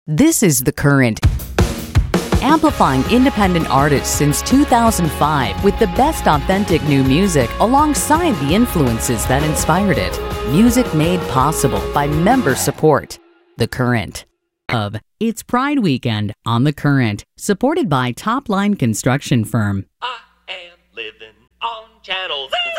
This is The Current, amplifying independent artists since 2005 with the best authentic new music alongside the influences that inspired it. Music made possible by member support. The Current. It's Pride Weekend on The Current, supported by Top Line Construction Firm. I am living on Channel Z.